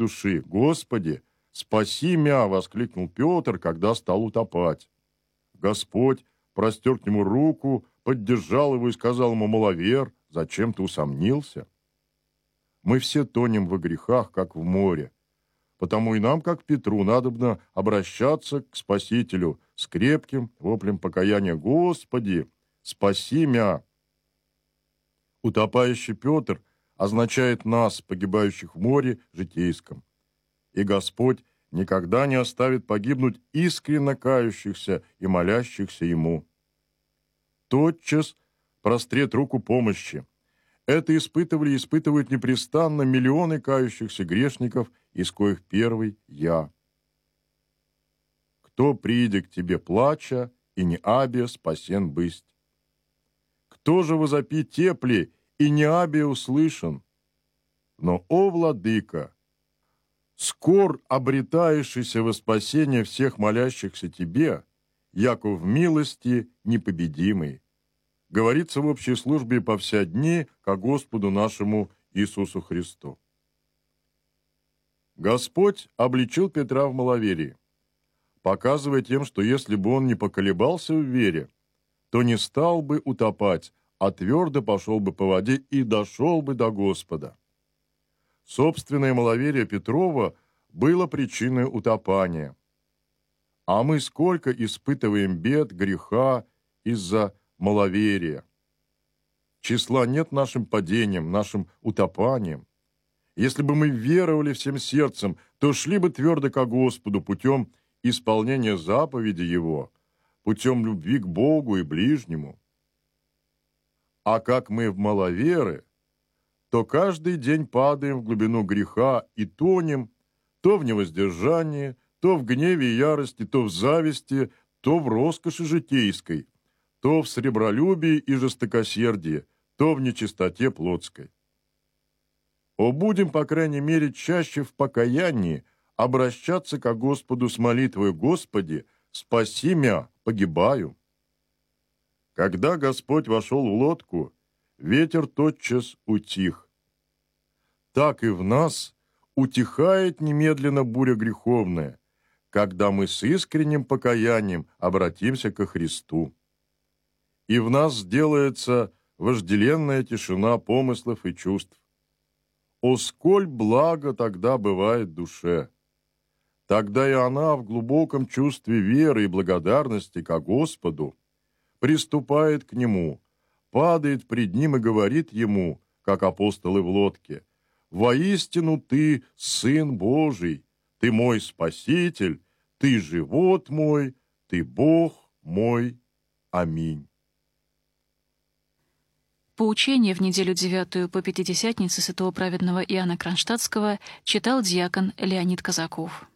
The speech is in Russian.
души. «Господи, спаси мя!» — воскликнул Петр, когда стал утопать. Господь простер к нему руку, поддержал его и сказал ему: «Маловер, зачем ты усомнился?» Мы все тонем во грехах, как в море. Потому и нам, как Петру, надобно обращаться к Спасителю с крепким воплем покаяния: «Господи, спаси мя!» Утопающий Петр означает нас, погибающих в море житейском. И Господь никогда не оставит погибнуть искренне кающихся и молящихся Ему. Тотчас прострет руку помощи. Это испытывали и испытывают непрестанно миллионы кающихся грешников, из коих первый я. Кто приидет к тебе плача, и не абия спасен бысть? Кто же возопи тепли, и не абия услышан? Но, о владыка, скор обретаешься во спасение всех молящихся тебе, яко в милости непобедимый. Говорится в общей службе по вся дни ко Господу нашему Иисусу Христу. Господь обличил Петра в маловерии, показывая тем, что если бы он не поколебался в вере, то не стал бы утопать, а твердо пошел бы по воде и дошел бы до Господа. Собственное маловерие Петрова было причиной утопания. А мы сколько испытываем бед, греха из-за маловерия. Числа нет нашим падением, нашим утопанием. Если бы мы веровали всем сердцем, то шли бы твердо ко Господу путем исполнения заповеди Его, путем любви к Богу и ближнему. А как мы в маловеры, то каждый день падаем в глубину греха и тонем то в невоздержании, то в гневе и ярости, то в зависти, то в роскоши житейской, то в сребролюбии и жестокосердии, то в нечистоте плотской. О, будем, по крайней мере, чаще в покаянии обращаться ко Господу с молитвой: «Господи, спаси мя, погибаю». Когда Господь вошел в лодку, ветер тотчас утих. Так и в нас утихает немедленно буря греховная, когда мы с искренним покаянием обратимся ко Христу. И в нас сделается вожделенная тишина помыслов и чувств. О, сколь благо тогда бывает душе! Тогда и она в глубоком чувстве веры и благодарности ко Господу приступает к Нему, падает пред Ним и говорит Ему, как апостолы в лодке: «Воистину Ты Сын Божий, Ты мой Спаситель, Ты живот мой, Ты Бог мой. Аминь». Поучение в неделю 9 по Пятидесятнице святого праведного Иоанна Кронштадтского читал диакон Леонид Казаков.